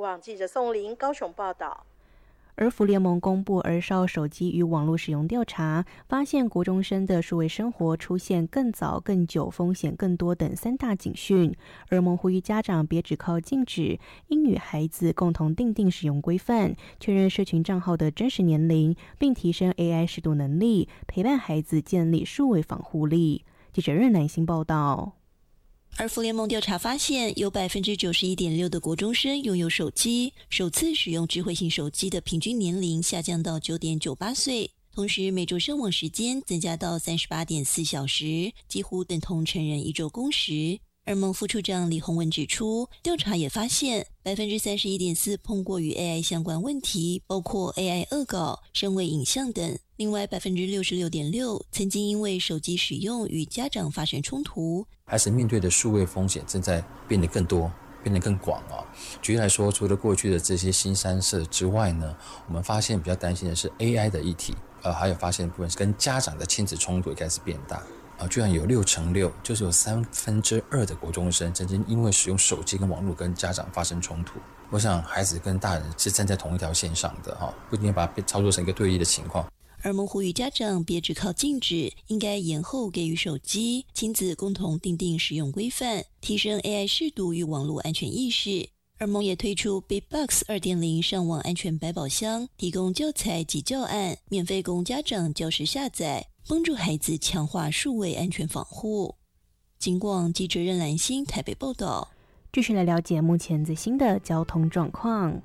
广记者宋玲高雄报道。 儿福联盟公布儿少手机与网络使用调查，发现国中生的数位生活出现更早、更久、风险更多等3大警讯。儿盟呼吁家长别只靠禁止，应与孩子共同订定使用规范，确认社群账号的真实年龄，并提升 AI 识读能力，陪伴孩子建立数位防护力。记者任南星报道。 儿福联盟调查发现，有 91.6% 的国中生拥有手机，首次使用智慧型手机的平均年龄下降到 9.98 岁，同时每周上网时间增加到 38.4 小时，几乎等同成人1周工时。儿盟副处长李宏文指出，调查也发现 31.4% 碰过与 AI 相关问题，包括 AI 恶搞、深伪影像等。另外 66.6% 曾经因为手机使用与家长发生冲突。 孩子面对的数位风险正在变得更多，变得更广啊。举例来说，除了过去的这些新三色之外呢，我们发现比较担心的是 AI 的议题，还有发现部分是跟家长的亲子冲突也开始变大。居然有6%，就是有2/3的国中生曾经因为使用手机跟网络跟家长发生冲突。我想孩子跟大人是站在同一条线上的，不一定把它操作成一个对立的情况。 儿盟呼吁家长别只靠禁止，应该延后给予手机，亲子共同订定使用规范，提升 AI 识读与网络安全意识。儿盟也推出 BitBox 2.0 上网安全百宝箱，提供教材及教案，免费供家长教师下载，帮助孩子强化数位安全防护。警广记者任兰心台北报道。 继续来了解目前最新的交通状况。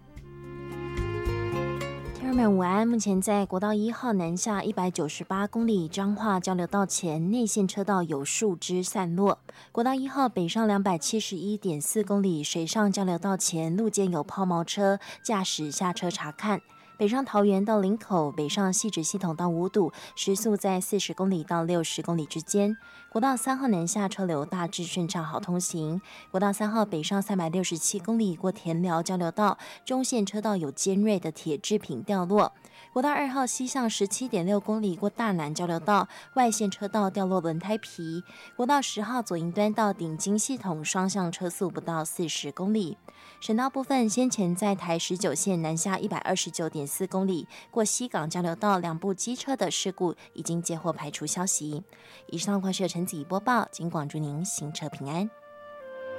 听众们午安，目前在国道1号南下198公里彰化交流道前，内线车道有树枝散落。国道1号北上271.4公里水上交流道前，路肩有抛锚车，驾驶下车查看。北上桃园到林口，北上汐止系统到五堵，时速在40公里到60公里之间。国道3号南下车流大致顺畅好通行。国道3号北上367公里过田寮交流道，中线车道有尖锐的铁制品掉落。国道2号西向17.6公里过大南交流道，外线车道掉落轮胎皮。国道10号左营端到顶金系统双向车速不到40公里。省道部分，先前在台19线南下129.4公里过西港交流道2部机车的事故已经接获排除消息。以上快是陈子怡播报，警广祝您行车平安。